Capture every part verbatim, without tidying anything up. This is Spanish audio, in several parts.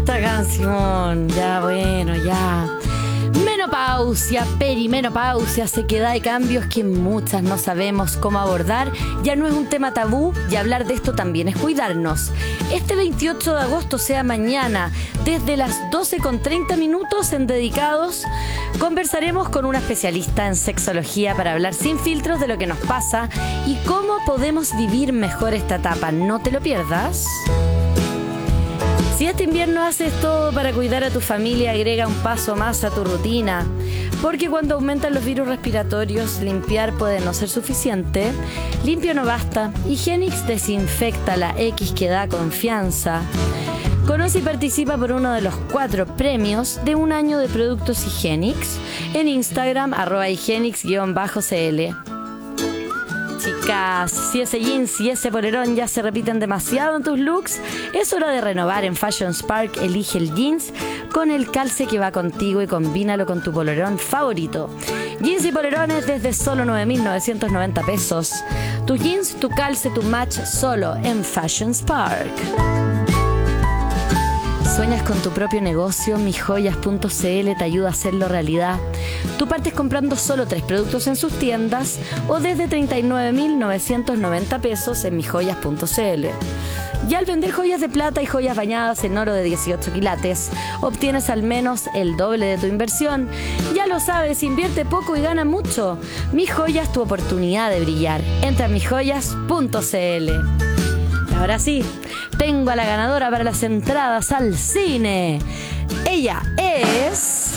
esta canción. Ya, bueno, ya. Menopausia, perimenopausia, sequedad y cambios que muchas no sabemos cómo abordar. Ya no es un tema tabú y hablar de esto también es cuidarnos. Este veintiocho de agosto, sea mañana, desde las doce con treinta minutos en Dedicados, conversaremos con una especialista en sexología para hablar sin filtros de lo que nos pasa y cómo podemos vivir mejor esta etapa. No te lo pierdas. Si este invierno haces todo para cuidar a tu familia, agrega un paso más a tu rutina. Porque cuando aumentan los virus respiratorios, limpiar puede no ser suficiente. Limpio no basta. Higienix desinfecta, la X que da confianza. Conoce y participa por uno de los cuatro premios de un año de productos Higienix en Instagram, arroba higienix-cl. Chicas, si ese jeans y ese polerón ya se repiten demasiado en tus looks, es hora de renovar. En Fashion Spark elige el jeans con el calce que va contigo y combínalo con tu polerón favorito. Jeans y polerones desde solo nueve mil novecientos noventa pesos. Tu jeans, tu calce, tu match solo en Fashion Spark. ¿Sueñas con tu propio negocio? mis joyas punto c l te ayuda a hacerlo realidad. Tú partes comprando solo tres productos en sus tiendas o desde treinta y nueve mil novecientos noventa pesos en mis joyas punto c l. Y al vender joyas de plata y joyas bañadas en oro de dieciocho quilates, obtienes al menos el doble de tu inversión. Ya lo sabes, invierte poco y gana mucho. Mis Joyas, tu oportunidad de brillar. Entra a mis joyas punto c l. Ahora sí, tengo a la ganadora para las entradas al cine. Ella es...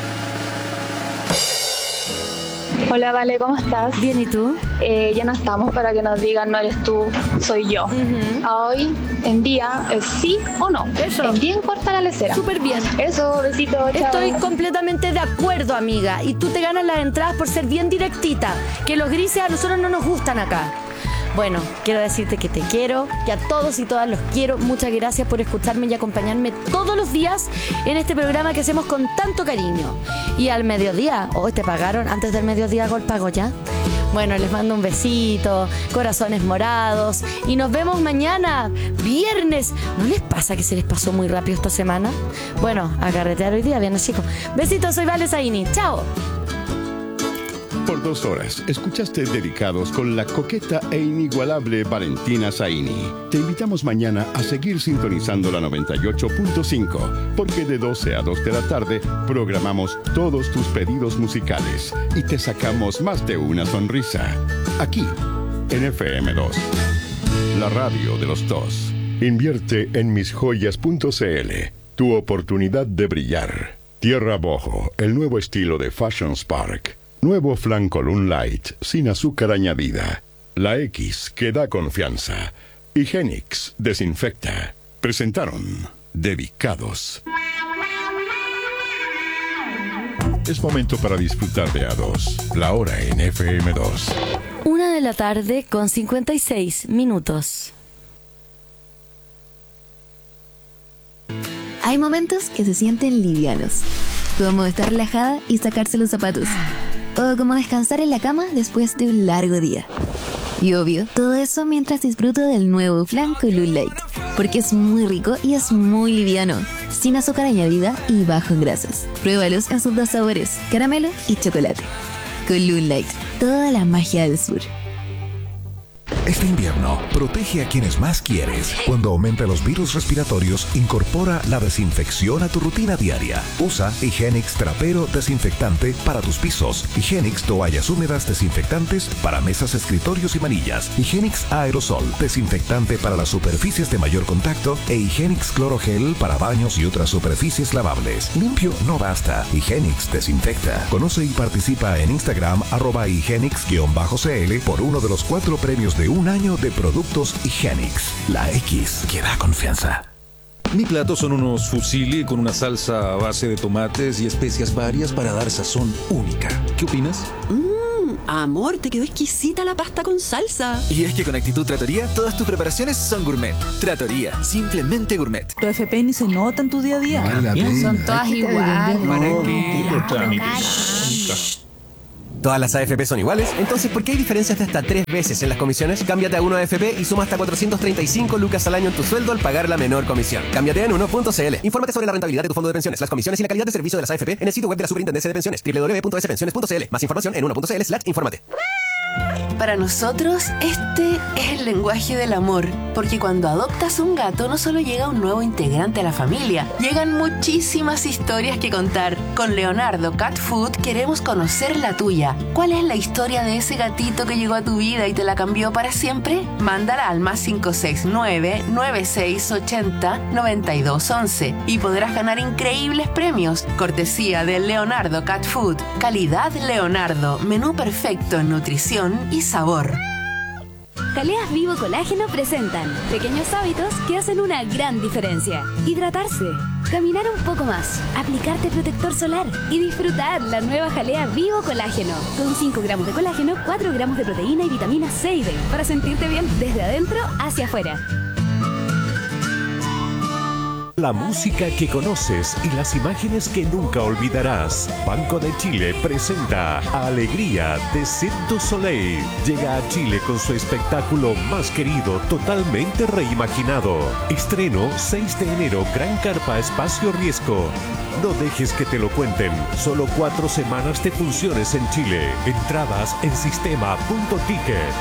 Hola, Vale, ¿cómo estás? Bien, ¿y tú? Eh, ya no estamos para que nos digan no eres tú, soy yo. Uh-huh. A hoy en día es sí o no. Eso. Es bien corta la lecera. Súper bien. Eso, besito, chao. Estoy completamente de acuerdo, amiga. Y tú te ganas las entradas por ser bien directita. Que los grises a nosotros no nos gustan acá. Bueno, quiero decirte que te quiero, que a todos y todas los quiero. Muchas gracias por escucharme y acompañarme todos los días en este programa que hacemos con tanto cariño. Y al mediodía, hoy oh, te pagaron, antes del mediodía hago el pago ya. Bueno, les mando un besito, corazones morados y nos vemos mañana, viernes. ¿No les pasa que se les pasó muy rápido esta semana? Bueno, a carretear hoy día, viernes, chicos. Besitos, soy Vale Zaini. Chao. Por dos horas, escuchaste Dedicados con la coqueta e inigualable Valentina Zaini. Te invitamos mañana a seguir sintonizando la noventa y ocho punto cinco, porque de doce a dos de la tarde programamos todos tus pedidos musicales y te sacamos más de una sonrisa. Aquí, en F M dos, la radio de los dos. Invierte en mis joyas punto c l, tu oportunidad de brillar. Tierra Bojo, el nuevo estilo de Fashion Spark. Nuevo Flan Column Light, sin azúcar añadida. La X que da confianza. Higienix desinfecta. Presentaron Dedicados. Es momento para disfrutar de A dos. La hora en F M dos. Una de la tarde con cincuenta y seis minutos. Hay momentos que se sienten livianos, como estar relajada y sacarse los zapatos, o como descansar en la cama después de un largo día. Y obvio, todo eso mientras disfruto del nuevo Flan Column Light, porque es muy rico y es muy liviano, sin azúcar añadida y bajo en grasas. Pruébalos en sus dos sabores, caramelo y chocolate. Column Light, toda la magia del sur. Este invierno, protege a quienes más quieres. Cuando aumenta los virus respiratorios, incorpora la desinfección a tu rutina diaria. Usa Higienix Trapero Desinfectante para tus pisos. Higienix Toallas Húmedas Desinfectantes para mesas, escritorios y manillas. Higienix Aerosol Desinfectante para las superficies de mayor contacto. E Higienix Clorogel para baños y otras superficies lavables. Limpio no basta. Higienix desinfecta. Conoce y participa en Instagram arroba Higienix-cl por uno de los cuatro premios de un año de productos Higienix. La X que da confianza. Mi plato son unos fusilli con una salsa a base de tomates y especias varias para dar sazón única. ¿Qué opinas? Mmm, amor, te quedó exquisita la pasta con salsa. Y es que con Actitud Trattoria todas tus preparaciones son gourmet. Trattoria, simplemente gourmet. Tu F P ni se nota en tu día a día. Vale, son todas iguales. ¿Para qué? ¿Todas las A F P son iguales? Entonces, ¿por qué hay diferencias de hasta tres veces en las comisiones? Cámbiate a Uno A F P y suma hasta cuatrocientos treinta y cinco lucas al año en tu sueldo al pagar la menor comisión. Cámbiate en uno punto c l. Infórmate sobre la rentabilidad de tu fondo de pensiones, las comisiones y la calidad de servicio de las A F P en el sitio web de la Superintendencia de Pensiones, doble u doble u doble u punto s pensiones punto c l. Más información en uno punto c l slash infórmate. Para nosotros, este es el lenguaje del amor, porque cuando adoptas un gato no solo llega un nuevo integrante a la familia, llegan muchísimas historias que contar. Con Leonardo Cat Food queremos conocer la tuya. ¿Cuál es la historia de ese gatito que llegó a tu vida y te la cambió para siempre? Mándala al más cinco seis nueve, nueve seis ocho cero, nueve dos uno uno y podrás ganar increíbles premios. Cortesía de Leonardo Cat Food. Calidad Leonardo. Menú perfecto en nutrición y sabor. Jaleas Vivo Colágeno presentan pequeños hábitos que hacen una gran diferencia. Hidratarse, caminar un poco más, aplicarte protector solar y disfrutar la nueva Jalea Vivo Colágeno. Con cinco gramos de colágeno, cuatro gramos de proteína y vitaminas C y D para sentirte bien desde adentro hacia afuera. La música que conoces y las imágenes que nunca olvidarás. Banco de Chile presenta Alegría de Cirque du Soleil. Llega a Chile con su espectáculo más querido, totalmente reimaginado. Estreno seis de enero, Gran Carpa Espacio Riesgo. No dejes que te lo cuenten. Solo cuatro semanas de funciones en Chile. Entradas en sistema punto ticket.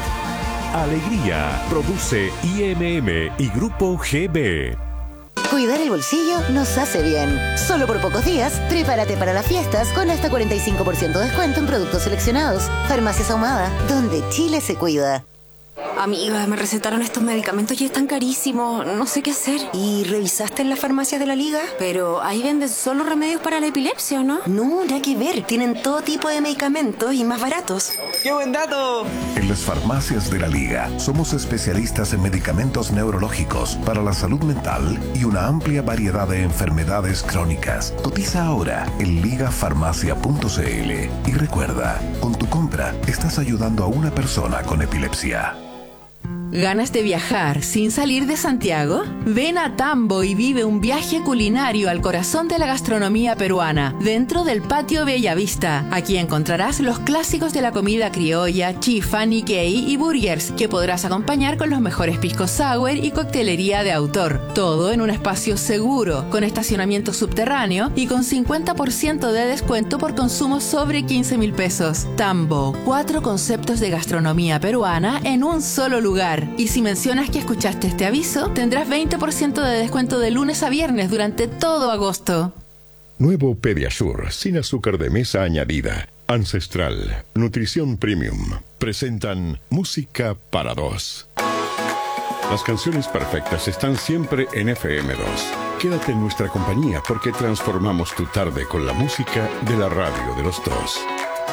Alegría. Produce I M M y Grupo G B. Cuidar el bolsillo nos hace bien. Solo por pocos días, prepárate para las fiestas con hasta cuarenta y cinco por ciento de descuento en productos seleccionados. Farmacias Ahumada, donde Chile se cuida. Amiga, me recetaron estos medicamentos y están carísimos. No sé qué hacer. ¿Y revisaste en las farmacias de la Liga? Pero ahí venden solo remedios para la epilepsia, ¿no? No, nada que ver. Tienen todo tipo de medicamentos y más baratos. ¡Qué buen dato! En las farmacias de la Liga somos especialistas en medicamentos neurológicos para la salud mental y una amplia variedad de enfermedades crónicas. Cotiza ahora en liga farmacia punto c l y recuerda, con tu compra estás ayudando a una persona con epilepsia. ¿Ganas de viajar sin salir de Santiago? Ven a Tambo y vive un viaje culinario al corazón de la gastronomía peruana, dentro del Patio Bellavista. Aquí encontrarás los clásicos de la comida criolla, chifa, nikkei y burgers, que podrás acompañar con los mejores piscos sour y coctelería de autor. Todo en un espacio seguro, con estacionamiento subterráneo y con cincuenta por ciento de descuento por consumo sobre quince mil pesos. Tambo, cuatro conceptos de gastronomía peruana en un solo lugar. Y si mencionas que escuchaste este aviso, tendrás veinte por ciento de descuento de lunes a viernes durante todo agosto. Nuevo Pediasure, sin azúcar de mesa añadida. Ancestral, nutrición premium. Presentan Música para Dos. Las canciones perfectas están siempre en F M dos. Quédate en nuestra compañía porque transformamos tu tarde con la música de la radio de los dos.